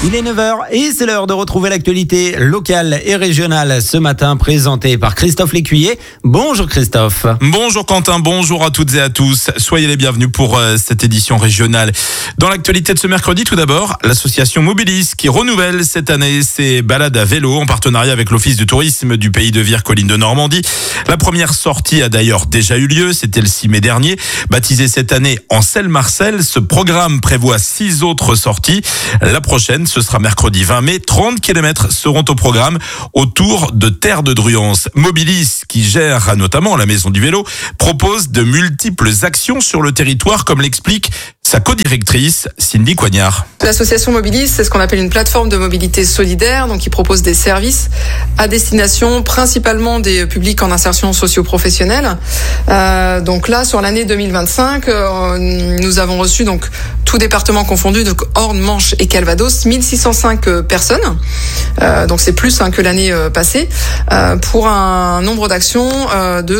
Il est 9h et c'est l'heure de retrouver l'actualité locale et régionale ce matin présentée par Christophe Lécuyer. Bonjour Christophe. Bonjour Quentin, bonjour à toutes et à tous. Soyez les bienvenus pour cette édition régionale. Dans l'actualité de ce mercredi, tout d'abord, l'association Mobilis qui renouvelle cette année ses balades à vélo en partenariat avec l'Office du tourisme du Pays de Vire Collines de Normandie. La première sortie a d'ailleurs déjà eu lieu, c'était le 6 mai dernier. Baptisé cette année en Selle-Marcel, ce programme prévoit 6 autres sorties. La prochaine, ce sera mercredi 20 mai. 30 km seront au programme autour de Terre de Druance. Mobilis, qui gère notamment la Maison du Vélo, propose de multiples actions sur le territoire, comme l'explique sa codirectrice, Cindy Coignard. L'association Mobilis, c'est ce qu'on appelle une plateforme de mobilité solidaire, donc qui propose des services à destination principalement des publics en insertion socio-professionnelle. Donc là, sur l'année 2025, nous avons reçu, donc tous départements confondus, donc Orne, Manche et Calvados, 1605 personnes. Donc c'est plus que l'année passée, pour un nombre d'actions de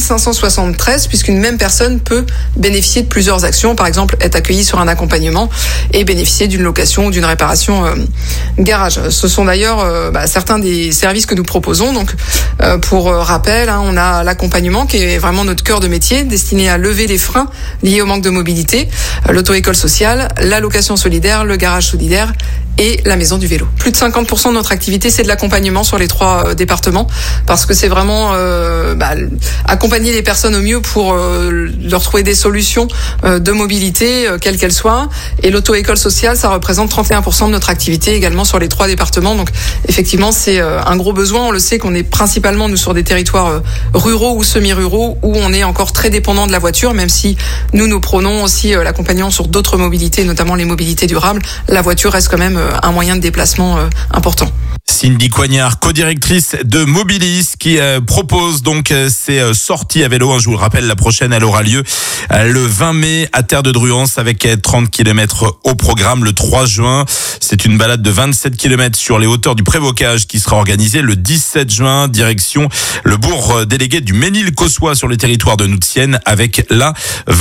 3573, puisqu'une même personne peut bénéficier de plusieurs actions, par exemple être accueilli sur un accompagnement et bénéficier d'une location ou d'une réparation garage. Ce sont d'ailleurs certains des services que nous proposons. Donc, pour rappel, on a l'accompagnement qui est vraiment notre cœur de métier, destiné à lever les freins liés au manque de mobilité, l'auto-école sociale, la location solidaire, le garage solidaire et la maison du vélo. Plus de 50% de notre activité, c'est de l'accompagnement sur les 3 départements, parce que c'est vraiment accompagner les personnes au mieux pour leur trouver des solutions de mobilité, quelles qu'elles soient. Et l'auto-école sociale, ça représente 31% de notre activité également sur les 3 départements. Donc effectivement, c'est un gros besoin. On le sait qu'on est principalement, nous, sur des territoires ruraux ou semi-ruraux, où on est encore très dépendant de la voiture, même si nous prônons aussi l'accompagnement sur d'autres mobilités, notamment les mobilités durables. La voiture reste quand même un moyen de déplacement important. Cindy Coignard, codirectrice de Mobilis, qui propose donc ces sorties à vélo. Je vous le rappelle, la prochaine, elle aura lieu le 20 mai à Terre de Druance avec 30 km au programme le 3 juin. C'est une balade de 27 km sur les hauteurs du Prébocage qui sera organisée le 17 juin, direction le bourg délégué du Ménil-Cossois sur les territoires de Noutienne, avec là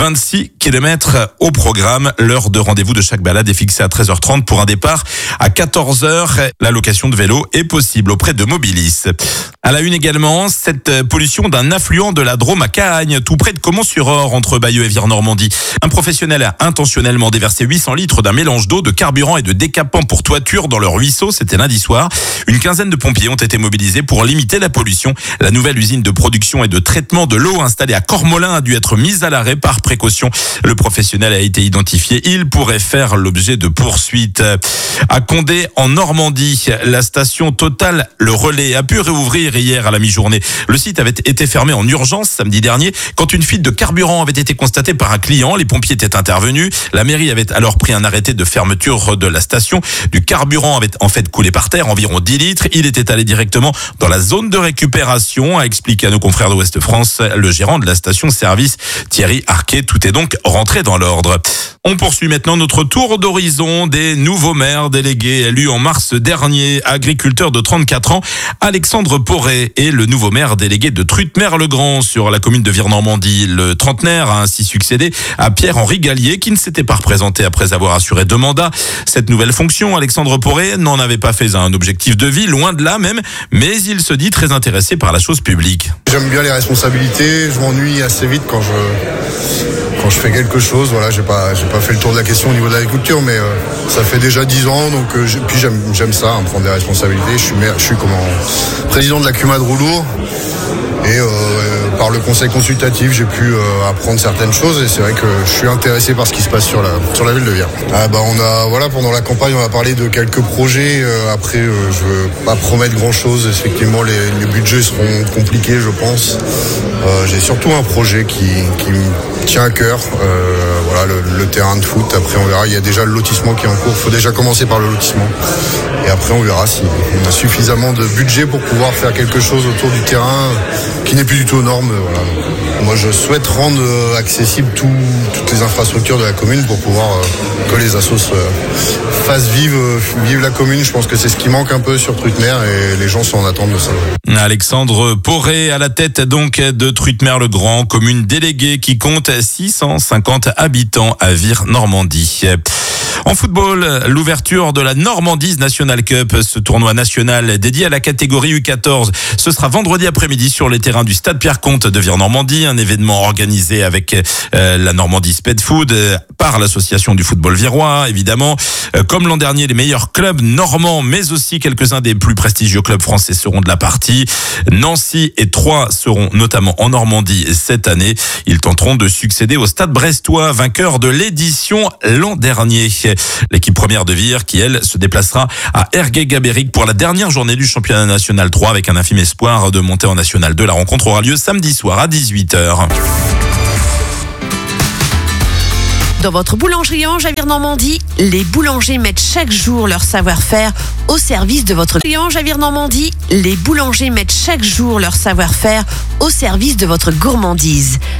26 km au programme. L'heure de rendez-vous de chaque balade est fixée à 13h30 pour un départ à 14h. La location de vélo est possible auprès de Mobilis. À la une également, cette pollution d'un affluent de la Drôme à Cahagnes, tout près de Caumont-sur-Orge, entre Bayeux et Vire-Normandie. Un professionnel a intentionnellement déversé 800 litres d'un mélange d'eau, de carburant et de décapant pour toiture dans le ruisseau. C'était lundi soir. Une quinzaine de pompiers ont été mobilisés pour limiter la pollution. La nouvelle usine de production et de traitement de l'eau installée à Cormolin a dû être mise à l'arrêt par précaution. Le professionnel a été identifié. Il pourrait faire l'objet de poursuites. À Condé, en Normandie, la station Total Le Relais a pu réouvrir hier à la mi-journée. Le site avait été fermé en urgence samedi dernier quand une fuite de carburant avait été constatée par un client. Les pompiers étaient intervenus. La mairie avait alors pris un arrêté de fermeture de la station. Du carburant avait en fait coulé par terre, environ 10 litres. Il était allé directement dans la zone de récupération, a expliqué à nos confrères d'Ouest France le gérant de la station-service, Thierry Arquet. Tout est donc rentré dans l'ordre. On poursuit maintenant notre tour d'horizon des nouveaux maires délégués élus en mars dernier. Agriculteur de 34 ans, Alexandre Poré est le nouveau maire délégué de Trutmer-le-Grand sur la commune de Vire-Normandie. Le trentenaire a ainsi succédé à Pierre-Henri Gallier qui ne s'était pas représenté après avoir assuré 2 mandats. Cette nouvelle fonction, Alexandre Poré n'en avait pas fait un objectif de vie, loin de là même, mais il se dit très intéressé par la chose publique. J'aime bien les responsabilités, je m'ennuie assez vite quand je fais quelque chose. Voilà, j'ai pas fait le tour de la question au niveau de l'agriculture, mais ça fait déjà 10 ans, donc puis j'aime ça, prendre des responsabilités. Je suis comme président de la CUMA de Roulour, et par le conseil consultatif, j'ai pu apprendre certaines choses, et c'est vrai que je suis intéressé par ce qui se passe sur la ville de Vire. Pendant la campagne, on a parlé de quelques projets. Après, je veux pas promettre grand-chose. Effectivement, les budgets seront compliqués, je pense. J'ai surtout un projet qui me tient à cœur. Le terrain de foot. Après, on verra. Il y a déjà le lotissement qui est en cours. Il faut déjà commencer par le lotissement. Et après, on verra si on a suffisamment de budget pour pouvoir faire quelque chose autour du terrain qui n'est plus du tout aux normes. Voilà. Moi, je souhaite rendre accessible toutes les infrastructures de la commune pour pouvoir que les assos fassent vivre la commune. Je pense que c'est ce qui manque un peu sur Trutmer, et les gens sont en attente de ça. Alexandre Poré à la tête donc de Trutmer-le-Grand, commune déléguée qui compte 650 habitants à Vire-Normandie. En football, l'ouverture de la Normandie National Cup, ce tournoi national dédié à la catégorie U14. Ce sera vendredi après-midi sur les terrains du Stade Pierre-Comte de Vire-Normandie, un événement organisé avec la Normandie Sped Food par l'association du football virois, évidemment. Comme l'an dernier, les meilleurs clubs normands, mais aussi quelques-uns des plus prestigieux clubs français seront de la partie. Nancy et Troyes seront notamment en Normandie cette année. Ils tenteront de succéder au Stade brestois, vainqueur de l'édition l'an dernier. L'équipe première de Vire qui, elle, se déplacera à Ergué-Gabéric pour la dernière journée du championnat national 3 avec un infime espoir de monter en national 2. La rencontre aura lieu samedi soir à 18h. Dans votre boulangerie Ange à Vire-Normandie, les boulangers mettent chaque jour leur savoir-faire au service de votre Ange à Vire-Normandie. Les boulangers mettent chaque jour leur savoir-faire au service de votre gourmandise.